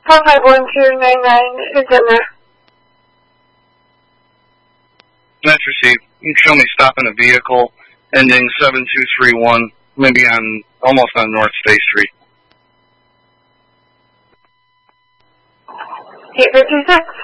451299 is in there. That's received. You can show me stopping a vehicle ending 7231, maybe almost on North State Street. 856.